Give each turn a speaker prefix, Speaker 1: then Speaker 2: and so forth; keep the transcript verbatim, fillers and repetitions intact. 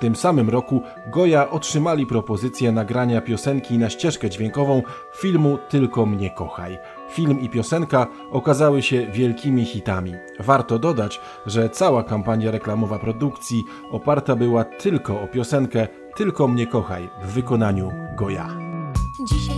Speaker 1: tym samym roku Goya otrzymali propozycję nagrania piosenki na ścieżkę dźwiękową filmu Tylko mnie kochaj. Film i piosenka okazały się wielkimi hitami. Warto dodać, że cała kampania reklamowa produkcji oparta była tylko o piosenkę Tylko mnie kochaj w wykonaniu Goya.